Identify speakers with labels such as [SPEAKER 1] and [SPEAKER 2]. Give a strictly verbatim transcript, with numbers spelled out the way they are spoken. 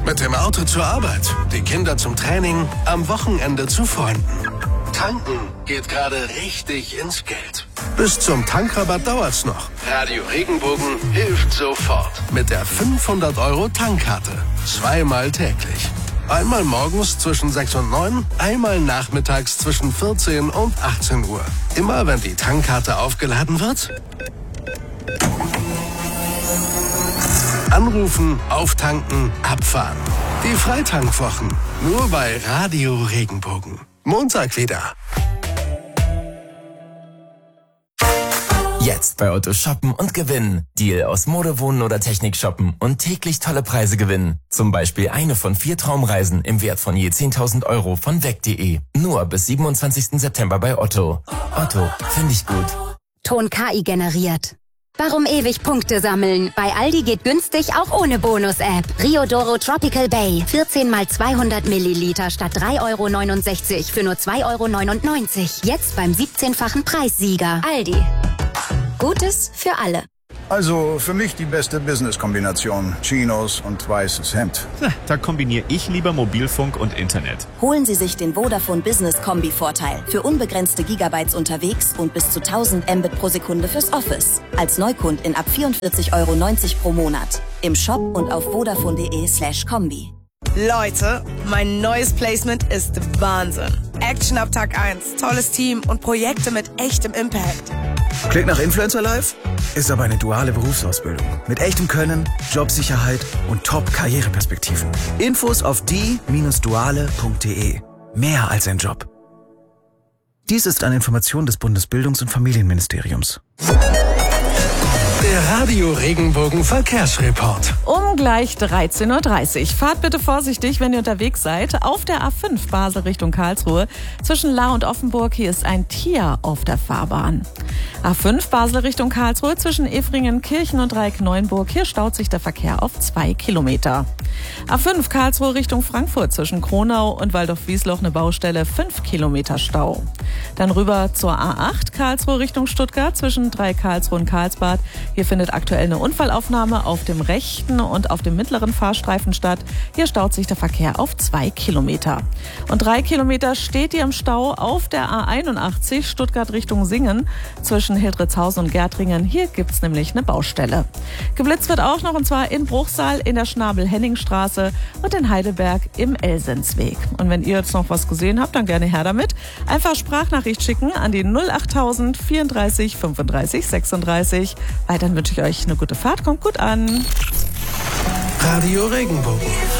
[SPEAKER 1] Mit dem Auto zur Arbeit, die Kinder zum Training, am Wochenende zu Freunden. Tanken geht gerade richtig ins Geld. Bis zum Tankrabatt dauert's noch. Radio Regenbogen hilft sofort. Mit der fünfhundert Euro Tankkarte. Zweimal täglich. Einmal morgens zwischen sechs und neun, einmal nachmittags zwischen vierzehn und achtzehn Uhr. Immer wenn die Tankkarte aufgeladen wird, anrufen, auftanken, abfahren. Die Freitankwochen. Nur bei Radio Regenbogen. Montag wieder.
[SPEAKER 2] Jetzt bei Otto shoppen und gewinnen. Deal aus Mode, Wohnen oder Technik shoppen und täglich tolle Preise gewinnen. Zum Beispiel eine von vier Traumreisen im Wert von je zehntausend Euro von weg punkt de. Nur bis siebenundzwanzigsten September bei Otto. Otto, finde ich gut.
[SPEAKER 3] Ton K I generiert. Warum ewig Punkte sammeln? Bei Aldi geht günstig auch ohne Bonus-App. Riodoro Tropical Bay. vierzehn mal zweihundert Milliliter statt drei Euro neunundsechzig für nur zwei Euro neunundneunzig. Jetzt beim siebzehnfachen Preissieger. Aldi. Gutes für alle.
[SPEAKER 4] Also für mich die beste Business-Kombination. Chinos und weißes Hemd.
[SPEAKER 5] Da kombiniere ich lieber Mobilfunk und Internet.
[SPEAKER 6] Holen Sie sich den Vodafone Business Kombi-Vorteil. Für unbegrenzte Gigabytes unterwegs und bis zu tausend Mbit pro Sekunde fürs Office. Als Neukundin ab vierundvierzig Euro neunzig pro Monat. Im Shop und auf vodafone.de slash Kombi.
[SPEAKER 7] Leute, mein neues Placement ist Wahnsinn. Action ab Tag eins, tolles Team und Projekte mit echtem Impact.
[SPEAKER 8] Klingt nach Influencer Life? Ist aber eine duale Berufsausbildung. Mit echtem Können, Jobsicherheit und Top-Karriereperspektiven. Infos auf die Bindestrich duale Punkt de. Mehr als ein Job. Dies ist eine Information des Bundesbildungs- und Familienministeriums.
[SPEAKER 1] Der Radio Regenbogen Verkehrsreport.
[SPEAKER 9] Um gleich dreizehn Uhr dreißig. Fahrt bitte vorsichtig, wenn ihr unterwegs seid. Auf der A fünf Basel Richtung Karlsruhe. Zwischen Lahr und Offenburg, hier ist ein Tier auf der Fahrbahn. A fünf Basel Richtung Karlsruhe. Zwischen Efringen, Kirchen und Dreieck-Neuenburg. Hier staut sich der Verkehr auf zwei Kilometer. A fünf Karlsruhe Richtung Frankfurt. Zwischen Kronau und Waldorf-Wiesloch eine Baustelle. fünf Kilometer Stau. Dann rüber zur A acht Karlsruhe Richtung Stuttgart. Zwischen drei Karlsruhe und Karlsbad. Hier findet aktuell eine Unfallaufnahme auf dem rechten und auf dem mittleren Fahrstreifen statt. Hier staut sich der Verkehr auf zwei Kilometer. Und drei Kilometer steht ihr im Stau auf der A einundachtzig Stuttgart Richtung Singen zwischen Hildritzhausen und Gärtringen. Hier gibt's nämlich eine Baustelle. Geblitzt wird auch noch, und zwar in Bruchsal in der Schnabel-Henning-Straße und in Heidelberg im Elsensweg. Und wenn ihr jetzt noch was gesehen habt, dann gerne her damit. Einfach Sprachnachricht schicken an die null achttausend vierunddreißig fünfunddreißig sechsunddreißig. Weiter wünsche ich euch eine gute Fahrt. Kommt gut an.
[SPEAKER 1] Radio Regenbogen.